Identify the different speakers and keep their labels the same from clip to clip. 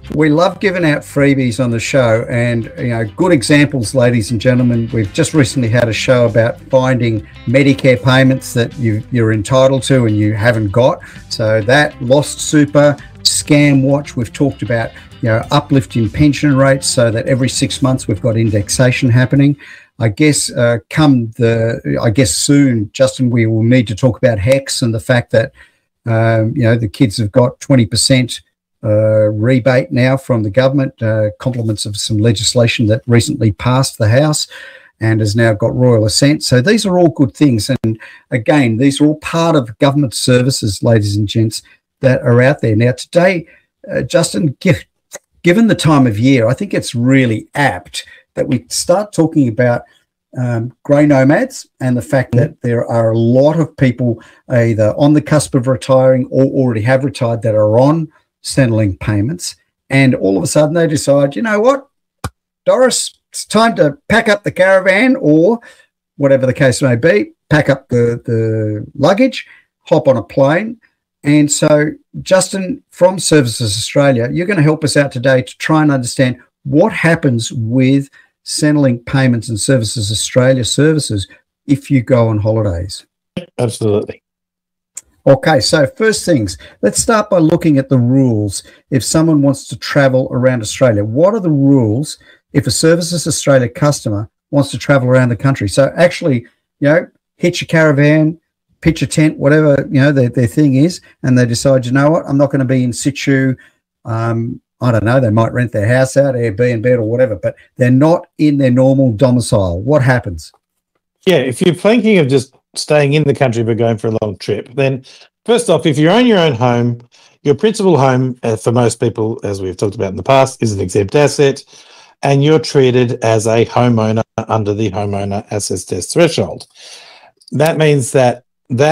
Speaker 1: We love giving out freebies on the show, and good examples, ladies and gentlemen. We've just recently had a show about finding Medicare payments that you're entitled to and you haven't got. So that Lost Super, Scam Watch. We've talked about uplifting pension rates so that every 6 months we've got indexation happening. I guess soon, Justin, we will need to talk about HECS and the fact that the kids have got 20% rebate now from the government, compliments of some legislation that recently passed the House and has now got royal assent. So these are all good things. And again, these are all part of government services, ladies and gents, that are out there. Now today, Justin, given the time of year, I think it's really apt that we start talking about grey nomads and the fact that there are a lot of people either on the cusp of retiring or already have retired that are on Centrelink payments, and all of a sudden they decide, you know what, Doris, it's time to pack up the caravan, or whatever the case may be, pack up the luggage, hop on a plane. And so, Justin, from Services Australia, you're going to help us out today to try and understand what happens with Centrelink payments and Services Australia services if you go on holidays.
Speaker 2: Absolutely.
Speaker 1: Okay, so first things, let's start by looking at the rules. If someone wants to travel around Australia, what are the rules if a Services Australia customer wants to travel around the country? So actually, hitch a caravan, pitch a tent, whatever, their thing is, and they decide, you know what, I'm not going to be in situ. I don't know, they might rent their house out, Airbnb or whatever, but they're not in their normal domicile. What happens?
Speaker 2: Yeah, if you're thinking of just staying in the country but going for a long trip, then first off, if you own your own home, your principal home, for most people, as we've talked about in the past, is an exempt asset, and you're treated as a homeowner under the homeowner assets test threshold. That means that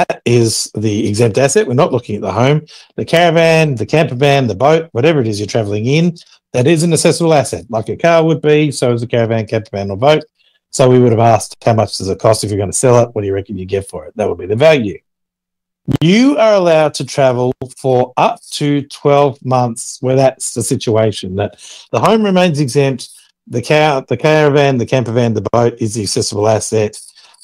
Speaker 2: is the exempt asset. We're not looking at the home. The caravan, the camper van, the boat, whatever it is you're travelling in, that is an assessable asset, like a car would be, so is a caravan, camper van or boat. So we would have asked, how much does it cost if you're going to sell it? What do you reckon you get for it? That would be the value. You are allowed to travel for up to 12 months where that's the situation, that the home remains exempt, the caravan, the camper van, the boat is the accessible asset,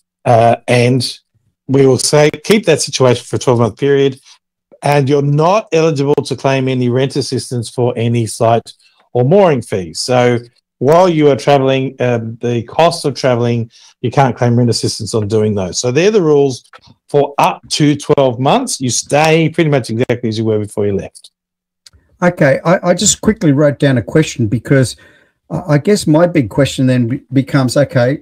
Speaker 2: and we will say keep that situation for a 12-month period, and you're not eligible to claim any rent assistance for any site or mooring fees. So while you are travelling, the cost of travelling, you can't claim rent assistance on doing those. So they're the rules for up to 12 months. You stay pretty much exactly as you were before you left.
Speaker 1: Okay, I just quickly wrote down a question because I guess my big question then becomes, okay,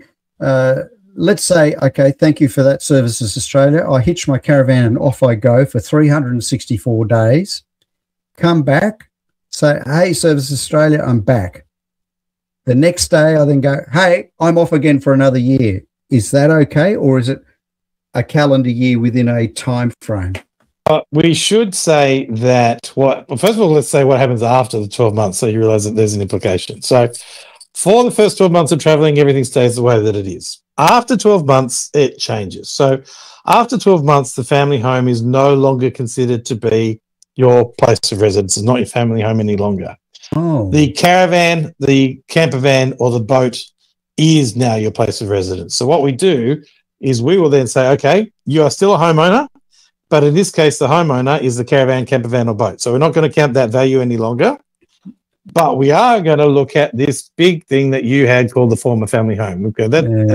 Speaker 1: let's say, okay, thank you for that, Services Australia. I hitch my caravan and off I go for 364 days, come back, say, hey, Services Australia, I'm back. The next day I then go, hey, I'm off again for another year. Is that okay, or is it a calendar year within a time frame?
Speaker 2: We should say that first of all, let's say what happens after the 12 months so you realise that there's an implication. So for the first 12 months of travelling, everything stays the way that it is. After 12 months, it changes. So after 12 months, the family home is no longer considered to be your place of residence. It's not your family home any longer.
Speaker 1: Oh.
Speaker 2: The caravan, the camper van, or the boat is now your place of residence. So what we do is we will then say, okay, you are still a homeowner, but in this case, the homeowner is the caravan, camper van, or boat. So we're not going to count that value any longer, but we are going to look at this big thing that you had called the former family home. Okay,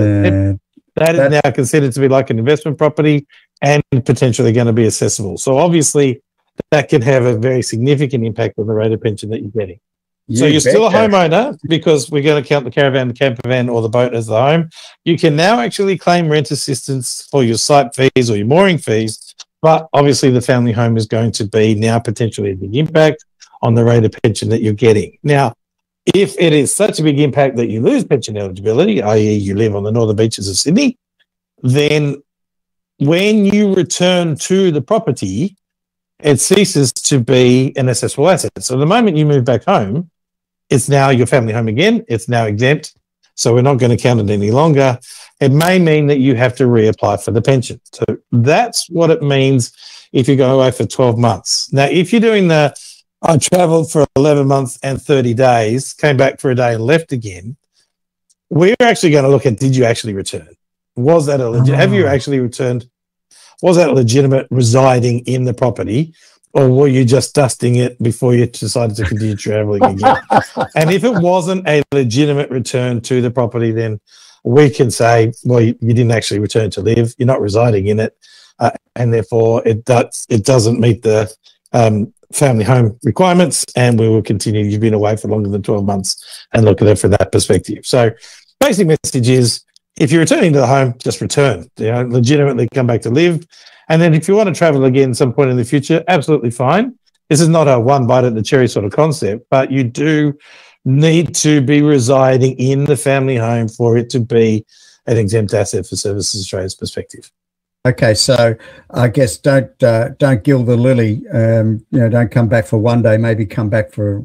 Speaker 2: that is now considered to be like an investment property and potentially going to be accessible. So obviously, that can have a very significant impact on the rate of pension that you're getting. So you're still a homeowner because we're going to count the caravan, the camper van, or the boat as the home. You can now actually claim rent assistance for your site fees or your mooring fees, but obviously the family home is going to be now potentially a big impact on the rate of pension that you're getting. Now, if it is such a big impact that you lose pension eligibility, i.e. you live on the northern beaches of Sydney, then when you return to the property, it ceases to be an accessible asset. So the moment you move back home, it's now your family home again. It's now exempt. So we're not going to count it any longer. It may mean that you have to reapply for the pension. So that's what it means if you go away for 12 months. Now, if you're doing the I travelled for 11 months and 30 days, came back for a day and left again. We're actually going to look at, did you actually return? Was that a legit? Have you actually returned? Was that legitimate residing in the property, or were you just dusting it before you decided to continue travelling again? And if it wasn't a legitimate return to the property, then we can say, well, you didn't actually return to live. You're not residing in it, and therefore it doesn't meet the family home requirements, and we will continue. You've been away for longer than 12 months and look at it from that perspective. So basic message is, if you're returning to the home, just return, legitimately come back to live. And then if you want to travel again at some point in the future, absolutely fine. This is not a one bite at the cherry sort of concept, but you do need to be residing in the family home for it to be an exempt asset for Services Australia's perspective.
Speaker 1: Okay, so I guess don't gild the lily. Don't come back for one day. Maybe come back for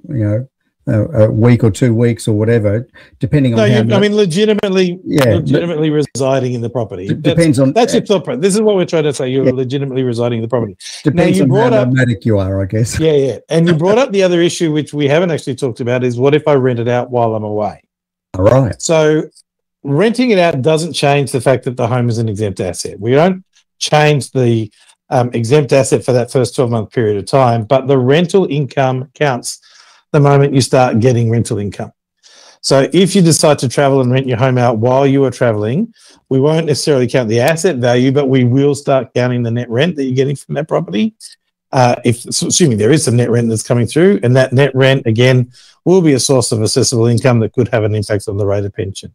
Speaker 1: a week or 2 weeks or whatever, depending on.
Speaker 2: No, I mean, legitimately residing in the property.
Speaker 1: Depends on.
Speaker 2: That's your thought. This is what we're trying to say. You're legitimately residing in the property.
Speaker 1: Depends on how nomadic you are, I guess.
Speaker 2: Yeah. And you brought up the other issue, which we haven't actually talked about, is what if I rent it out while I'm away?
Speaker 1: All right.
Speaker 2: So renting it out doesn't change the fact that the home is an exempt asset. We don't change the exempt asset for that first 12-month period of time, but the rental income counts the moment you start getting rental income. So if you decide to travel and rent your home out while you are traveling, we won't necessarily count the asset value, but we will start counting the net rent that you're getting from that property. Assuming there is some net rent that's coming through, and that net rent, again, will be a source of assessable income that could have an impact on the rate of pension.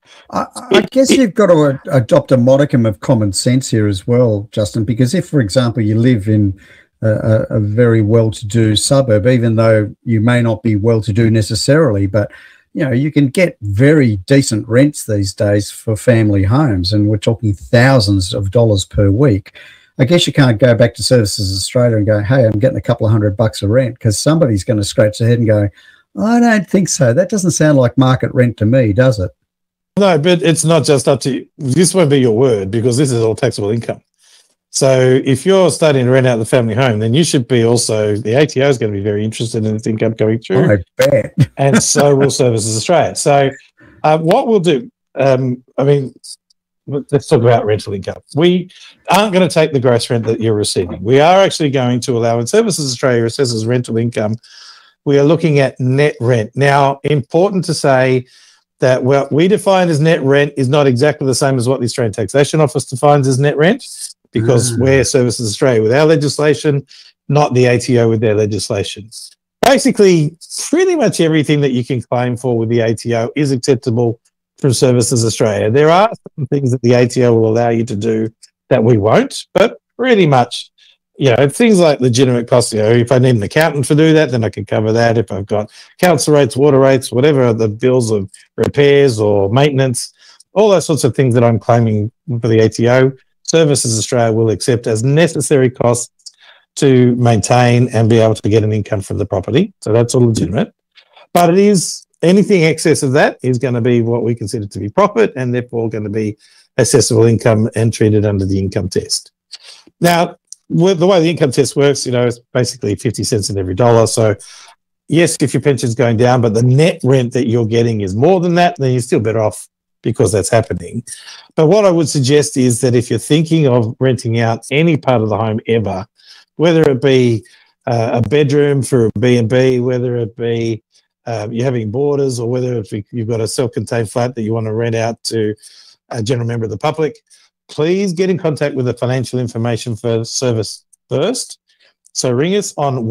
Speaker 1: I guess you've got to adopt a modicum of common sense here as well, Justin, because if, for example, you live in a very well-to-do suburb, even though you may not be well-to-do necessarily, but you can get very decent rents these days for family homes, and we're talking thousands of dollars per week. I guess you can't go back to Services Australia and go, hey, I'm getting a couple of $100 a rent, because somebody's going to scratch their head and go, I don't think so. That doesn't sound like market rent to me, does it?
Speaker 2: No, but it's not just up to you. This won't be your word, because this is all taxable income. So if you're starting to rent out the family home, then you should be also, the ATO is going to be very interested in this income coming through.
Speaker 1: I bet.
Speaker 2: And so will Services Australia. So what we'll do, let's talk about rental income. We aren't going to take the gross rent that you're receiving. We are actually going to allow, when Services Australia assesses rental income, we are looking at net rent. Now, important to say that what we define as net rent is not exactly the same as what the Australian Taxation Office defines as net rent, because we're Services Australia with our legislation, not the ATO with their legislation. Basically, pretty much everything that you can claim for with the ATO is acceptable from Services Australia. There are some things that the ATO will allow you to do that we won't, but pretty much, things like legitimate costs. If I need an accountant to do that, then I can cover that. If I've got council rates, water rates, whatever the bills of repairs or maintenance, all those sorts of things that I'm claiming for the ATO, Services Australia will accept as necessary costs to maintain and be able to get an income from the property. So that's all legitimate. But it is, anything excess of that is going to be what we consider to be profit, and therefore going to be assessable income and treated under the income test. Now, the way the income test works, is basically 50 cents in every dollar. So yes, if your pension's going down, but the net rent that you're getting is more than that, then you're still better off because that's happening. But what I would suggest is that if you're thinking of renting out any part of the home ever, whether it be a bedroom for a B&B, whether it be you're having boarders, or whether it be you've got a self-contained flat that you want to rent out to a general member of the public, please get in contact with the Financial Information Service first. So ring us on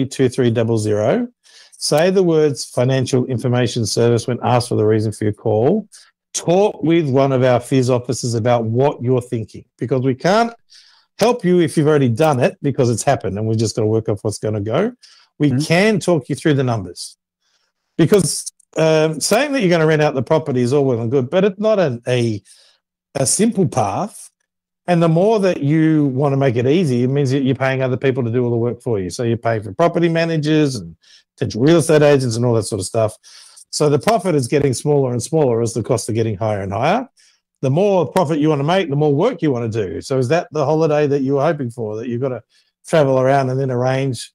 Speaker 2: 132300. Say the words Financial Information Service when asked for the reason for your call. Talk with one of our FIS officers about what you're thinking, because we can't help you if you've already done it, because it's happened and we've just got to work off what's going to go. We can talk you through the numbers, because saying that you're going to rent out the property is all well and good, but it's not a simple path. And the more that you want to make it easy, it means that you're paying other people to do all the work for you. So you're paying for property managers and potential real estate agents and all that sort of stuff. So the profit is getting smaller and smaller as the costs are getting higher and higher. The more profit you want to make, the more work you want to do. So is that the holiday that you were hoping for, that you've got to travel around and then arrange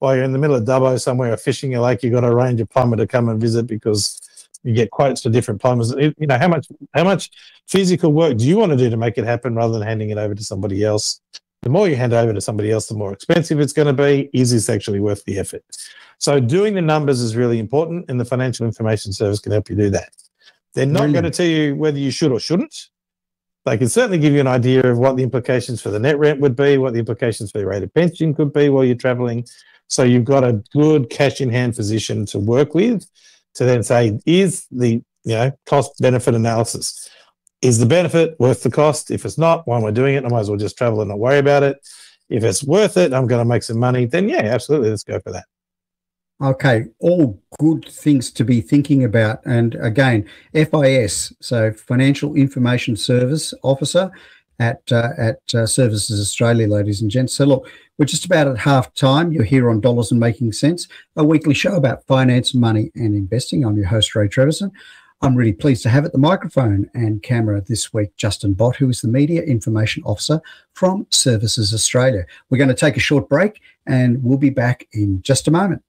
Speaker 2: while you're in the middle of Dubbo somewhere or fishing a lake, you've got to arrange a plumber to come and visit because you get quotes for different plumbers. How much physical work do you want to do to make it happen rather than handing it over to somebody else? The more you hand over to somebody else, the more expensive it's going to be. Is this actually worth the effort? So doing the numbers is really important, and the Financial Information Service can help you do that. They're not going to tell you whether you should or shouldn't. They can certainly give you an idea of what the implications for the net rent would be, what the implications for the rate of pension could be while you're traveling. So you've got a good cash in hand position to work with to then say, is the cost benefit analysis, is the benefit worth the cost? If it's not, why am I doing it? I might as well just travel and not worry about it. If it's worth it, I'm going to make some money, then yeah, absolutely, let's go for that.
Speaker 1: Okay, all good things to be thinking about. And again, FIS, so Financial Information Service Officer at Services Australia, ladies and gents. So look, we're just about at half time. You're here on Dollars and Making Sense, a weekly show about finance, money and investing. I'm your host, Ray Treverson. I'm really pleased to have at the microphone and camera this week Justin Bott, who is the Media Information Officer from Services Australia. We're going to take a short break and we'll be back in just a moment.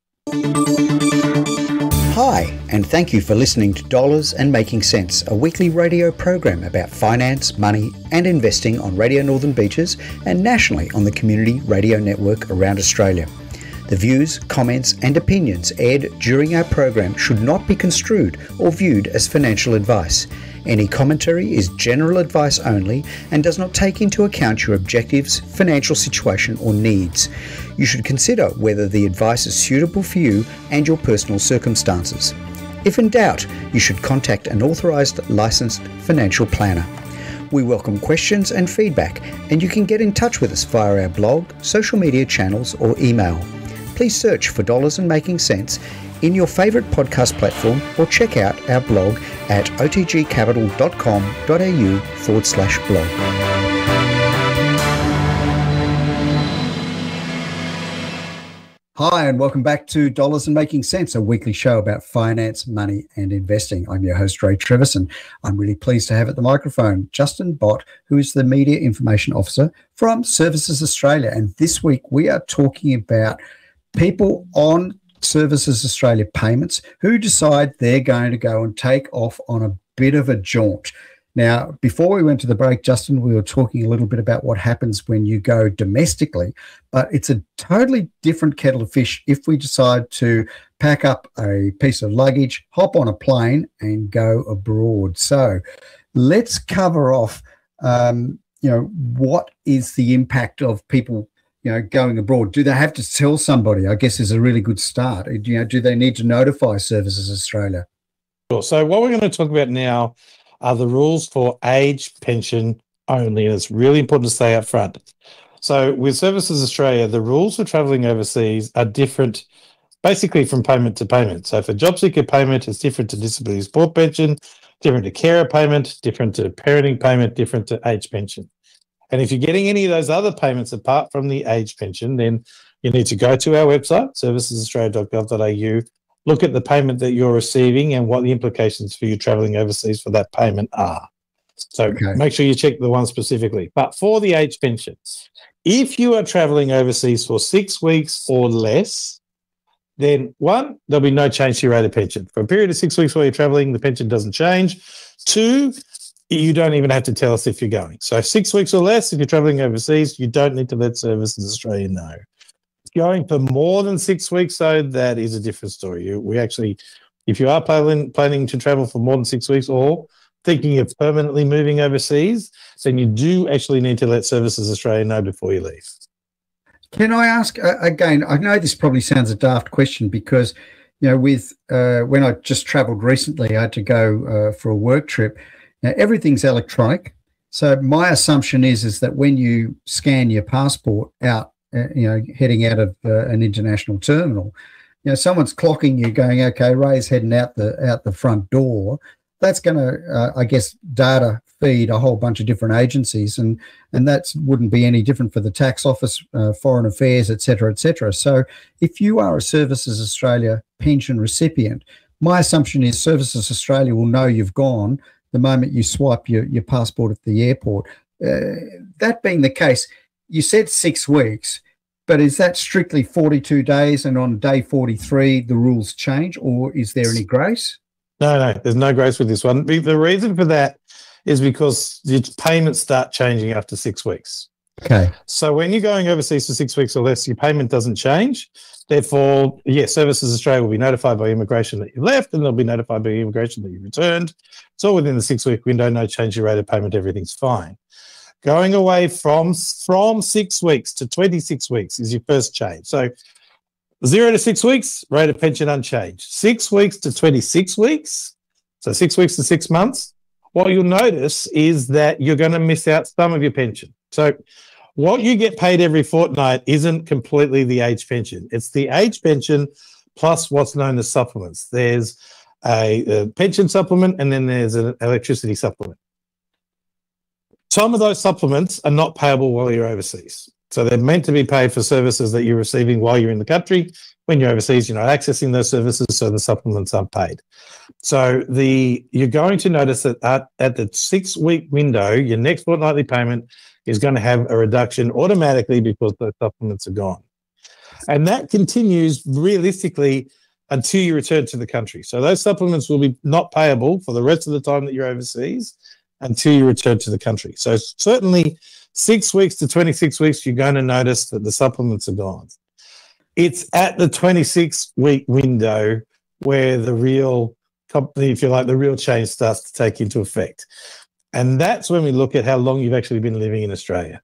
Speaker 1: Hi, and thank you for listening to Dollars and Making Sense, a weekly radio program about finance, money and investing on Radio Northern Beaches and nationally on the Community Radio Network around Australia. The views, comments and opinions aired during our program should not be construed or viewed as financial advice. Any commentary is general advice only and does not take into account your objectives, financial situation or needs. You should consider whether the advice is suitable for you and your personal circumstances. If in doubt, you should contact an authorised licensed financial planner. We welcome questions and feedback, and you can get in touch with us via our blog, social media channels or email. Please search for Dollars and Making Sense in your favourite podcast platform or check out our blog at otgcapital.com.au/blog. Hi, and welcome back to Dollars and Making Sense, a weekly show about finance, money and investing. I'm your host, Ray Treverson. I'm really pleased to have at the microphone Justin Bott, who is the Media Information Officer from Services Australia. And this week we are talking about people on Services Australia payments who decide they're going to go and take off on a bit of a jaunt. Now, before we went to the break, Justin, we were talking a little bit about what happens when you go domestically, but it's a totally different kettle of fish if we decide to pack up a piece of luggage, hop on a plane and go abroad. So let's cover off, what is the impact of people going abroad? Do they have to tell somebody? I guess is a really good start. Do they need to notify Services Australia?
Speaker 2: Sure. So what we're going to talk about now are the rules for age pension only, and it's really important to stay up front. So with Services Australia, the rules for travelling overseas are different basically from payment to payment. So for job seeker payment, it's different to disability support pension, different to carer payment, different to parenting payment, different to age pension. And if you're getting any of those other payments apart from the age pension, then you need to go to our website, servicesaustralia.gov.au, look at the payment that you're receiving and what the implications for you travelling overseas for that payment are. So Make sure you check the one specifically. But for the age pension, if you are travelling overseas for 6 weeks or less, then one, there'll be no change to your rate of pension. For a period of 6 weeks while you're travelling, the pension doesn't change. Two, you don't even have to tell us if you're going. So 6 weeks or less, if you're travelling overseas, you don't need to let Services Australia know. Going for more than 6 weeks, though, that is a different story. We actually, if you are planning to travel for more than 6 weeks or thinking of permanently moving overseas, then you do actually need to let Services Australia know before you leave.
Speaker 1: Can I ask, again, I know this probably sounds a daft question because, with when I just travelled recently, I had to go for a work trip. Now, everything's electronic. So my assumption is that when you scan your passport out, heading out of an international terminal, someone's clocking you going, okay, Ray's heading out the front door. That's going to, I guess, data feed a whole bunch of different agencies, and that wouldn't be any different for the tax office, foreign affairs, et cetera, et cetera. So if you are a Services Australia pension recipient, my assumption is Services Australia will know you've gone the moment you swipe your passport at the airport. That being the case, you said 6 weeks. But is that strictly 42 days, and on day 43 the rules change, or is there any grace?
Speaker 2: No, there's no grace with this one. The reason for that is because your payments start changing after 6 weeks.
Speaker 1: Okay.
Speaker 2: So when you're going overseas for 6 weeks or less, your payment doesn't change. Therefore, Services Australia will be notified by immigration that you left, and they'll be notified by immigration that you returned. It's all within the 6-week window, no change in your rate of payment, everything's fine. Going away from 6 weeks to 26 weeks is your first change. So 0 to 6 weeks, rate of pension unchanged. 6 weeks to 26 weeks, so 6 weeks to 6 months, what you'll notice is that you're going to miss out some of your pension. So what you get paid every fortnight isn't completely the age pension. It's the age pension plus what's known as supplements. There's a pension supplement, and then there's an electricity supplement. Some of those supplements are not payable while you're overseas. So they're meant to be paid for services that you're receiving while you're in the country. When you're overseas, you're not accessing those services, so the supplements aren't paid. So you're going to notice that at the 6-week window, your next fortnightly payment is going to have a reduction automatically because those supplements are gone. And that continues realistically until you return to the country. So those supplements will be not payable for the rest of the time that you're overseas until you return to the country. So certainly 6 weeks to 26 weeks, you're going to notice that the supplements are gone. It's at the 26-week window where the real company, if you like, the real change starts to take into effect. And that's when we look at how long you've actually been living in Australia.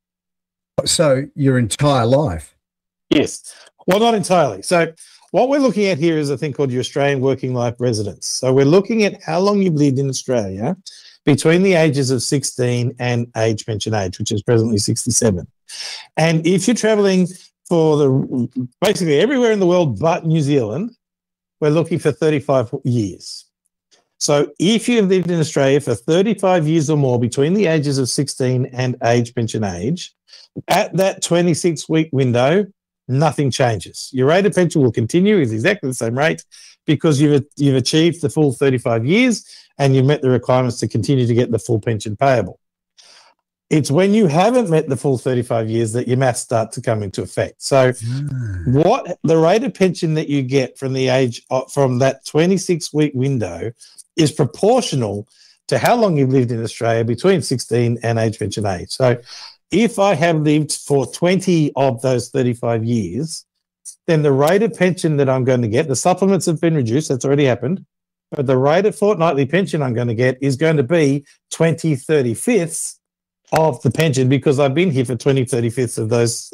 Speaker 1: So your entire life?
Speaker 2: Yes. Well, not entirely. So what we're looking at here is a thing called your Australian working life residence. So we're looking at how long you've lived in Australia between the ages of 16 and age pension age, which is presently 67. And if you're traveling for basically everywhere in the world but New Zealand, we're looking for 35 years. So if you've lived in Australia for 35 years or more between the ages of 16 and age pension age, at that 26-week window, nothing changes. Your rate of pension will continue with exactly the same rate because you've achieved the full 35 years and you've met the requirements to continue to get the full pension payable. It's when you haven't met the full 35 years that your maths start to come into effect. So what the rate of pension that you get from the age from that 26-week window is proportional to how long you've lived in Australia between 16 and age pension age. So if I have lived for 20 of those 35 years, then the rate of pension that I'm going to get, the supplements have been reduced, that's already happened, but the rate of fortnightly pension I'm going to get is going to be 20/35ths of the pension because I've been here for 20/35ths of those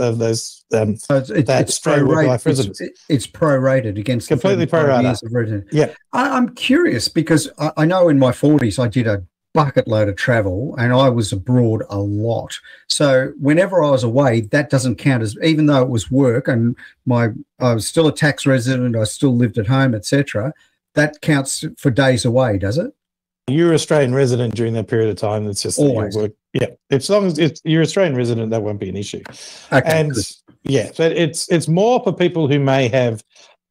Speaker 2: that Australian work life residence.
Speaker 1: It's prorated against
Speaker 2: completely prorated
Speaker 1: years of residence.
Speaker 2: Yeah,
Speaker 1: I'm curious because I know in my 40s I did a bucket load of travel and I was abroad a lot. So whenever I was away, that doesn't count as, even though it was work and I was still a tax resident, I still lived at home, etc. That counts for days away, does it?
Speaker 2: You're Australian resident during that period of time. That's just
Speaker 1: always.
Speaker 2: Work. Yeah, as long as you're Australian resident, that won't be an issue.
Speaker 1: Okay,
Speaker 2: and
Speaker 1: good.
Speaker 2: Yeah, so it's more for people who may have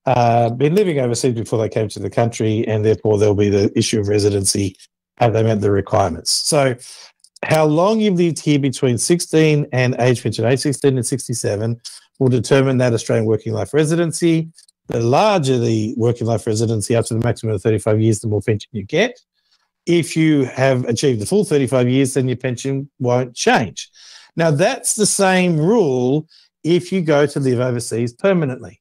Speaker 2: been living overseas before they came to the country, and therefore there'll be the issue of residency. Have they met the requirements? So, how long you've lived here between 16 and age pension age, 16 and 67, will determine that Australian working life residency. The larger the working life residency, up to the maximum of 35 years, the more pension you get. If you have achieved the full 35 years, then your pension won't change. Now, that's the same rule if you go to live overseas permanently.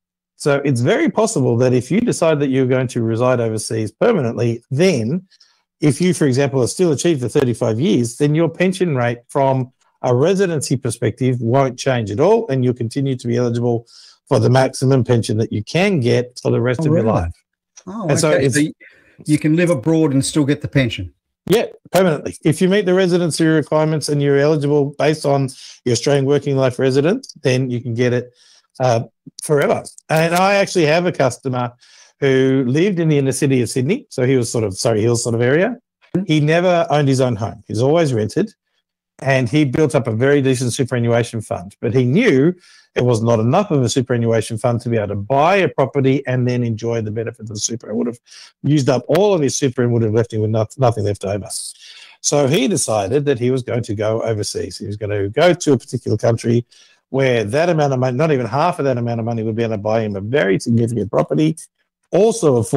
Speaker 2: So it's very possible that if you decide that you're going to reside overseas permanently, then if you, for example, have still achieved the 35 years, then your pension rate from a residency perspective won't change at all, and you'll continue to be eligible for the maximum pension that you can get for the rest of your life.
Speaker 1: Oh, okay. So you can live abroad and still get the pension?
Speaker 2: Yeah, permanently. If you meet the residency requirements and you're eligible based on your Australian working life resident, then you can get it forever. And I actually have a customer who lived in the inner city of Sydney, so he was Surrey Hills sort of area. He never owned his own home. He's always rented, and he built up a very decent superannuation fund. But he knew it was not enough of a superannuation fund to be able to buy a property and then enjoy the benefits of the super. It would have used up all of his super and would have left him with nothing left over. So he decided that he was going to go overseas. He was going to go to a particular country where that amount of money, not even half of that amount of money, would be able to buy him a very significant property, also